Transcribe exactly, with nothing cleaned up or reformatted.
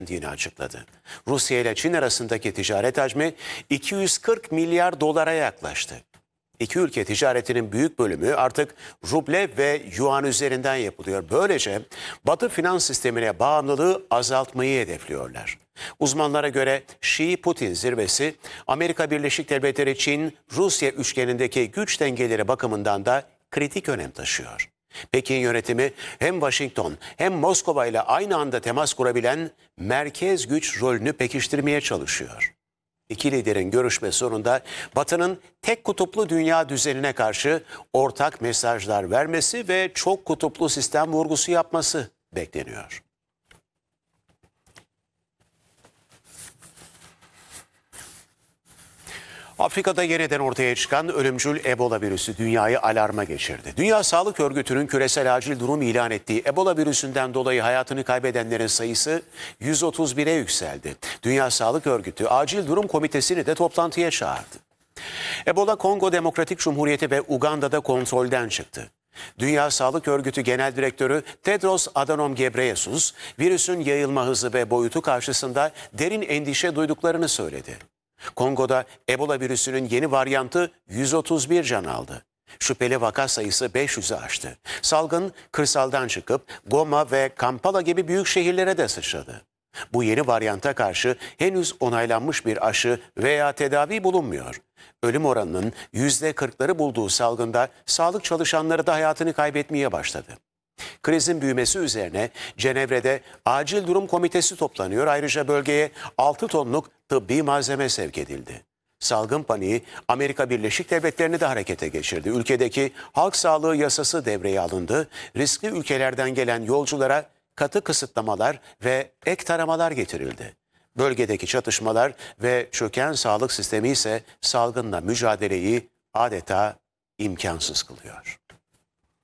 yeni açıkladı. Rusya ile Çin arasındaki ticaret hacmi iki yüz kırk milyar dolara yaklaştı. İki ülke ticaretinin büyük bölümü artık ruble ve yuan üzerinden yapılıyor. Böylece Batı finans sistemine bağımlılığı azaltmayı hedefliyorlar. Uzmanlara göre Şii-Putin zirvesi Amerika Birleşik Devletleri, Çin, Rusya üçgenindeki güç dengeleri bakımından da kritik önem taşıyor. Pekin yönetimi hem Washington hem Moskova ile aynı anda temas kurabilen merkez güç rolünü pekiştirmeye çalışıyor. İki liderin görüşme sonunda Batı'nın tek kutuplu dünya düzenine karşı ortak mesajlar vermesi ve çok kutuplu sistem vurgusu yapması bekleniyor. Afrika'da yeniden ortaya çıkan ölümcül Ebola virüsü dünyayı alarma geçirdi. Dünya Sağlık Örgütü'nün küresel acil durum ilan ettiği Ebola virüsünden dolayı hayatını kaybedenlerin sayısı yüz otuz bire yükseldi. Dünya Sağlık Örgütü Acil Durum Komitesi'ni de toplantıya çağırdı. Ebola Kongo Demokratik Cumhuriyeti ve Uganda'da kontrolden çıktı. Dünya Sağlık Örgütü Genel Direktörü Tedros Adhanom Ghebreyesus, virüsün yayılma hızı ve boyutu karşısında derin endişe duyduklarını söyledi. Kongo'da Ebola virüsünün yeni varyantı yüz otuz bir can aldı. Şüpheli vaka sayısı beş yüzü aştı. Salgın kırsaldan çıkıp Goma ve Kampala gibi büyük şehirlere de sıçradı. Bu yeni varyanta karşı henüz onaylanmış bir aşı veya tedavi bulunmuyor. Ölüm oranının yüzde kırkları bulduğu salgında sağlık çalışanları da hayatını kaybetmeye başladı. Krizin büyümesi üzerine Cenevre'de Acil Durum Komitesi toplanıyor. Ayrıca bölgeye altı tonluk tıbbi malzeme sevk edildi. Salgın paniği Amerika Birleşik Devletleri'ni de harekete geçirdi. Ülkedeki halk sağlığı yasası devreye alındı. Riskli ülkelerden gelen yolculara katı kısıtlamalar ve ek taramalar getirildi. Bölgedeki çatışmalar ve çöken sağlık sistemi ise salgınla mücadeleyi adeta imkansız kılıyor.